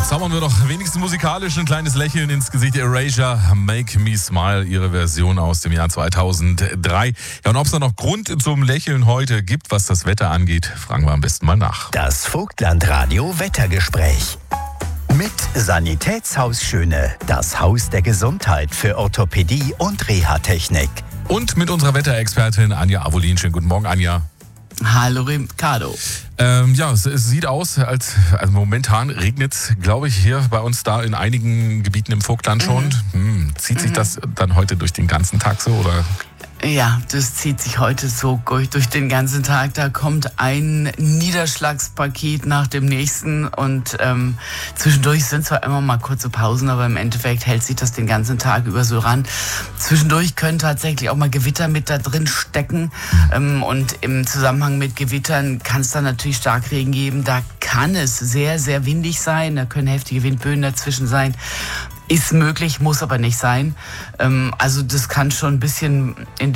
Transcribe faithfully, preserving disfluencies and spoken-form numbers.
Zaubern wir doch wenigstens musikalisch ein kleines Lächeln ins Gesicht. Erasure, Make Me Smile, ihre Version aus dem Jahr zweitausenddrei. Ja, und ob es da noch Grund zum Lächeln heute gibt, was das Wetter angeht, fragen wir am besten mal nach. Das Vogtlandradio Wettergespräch. Mit Sanitätshaus Schöne, das Haus der Gesundheit für Orthopädie und Reha-Technik. Und mit unserer Wetterexpertin Anja Avolin. Schönen guten Morgen, Anja. Hallo Ricardo. Ähm, ja, es, es sieht aus, als also momentan regnet es, glaube ich, hier bei uns da in einigen Gebieten im Vogtland schon. Mhm. Hm, zieht sich mhm. das dann heute durch den ganzen Tag so, oder? Ja, das zieht sich heute so durch den ganzen Tag. Da kommt ein Niederschlagspaket nach dem nächsten und ähm, zwischendurch sind zwar immer mal kurze Pausen, aber im Endeffekt hält sich das den ganzen Tag über so ran. Zwischendurch können tatsächlich auch mal Gewitter mit da drin stecken ähm, und im Zusammenhang mit Gewittern kann es dann natürlich Starkregen geben. Da kann es sehr, sehr windig sein, da können heftige Windböen dazwischen sein. Ist möglich, muss aber nicht sein. Ähm, also das kann schon ein bisschen in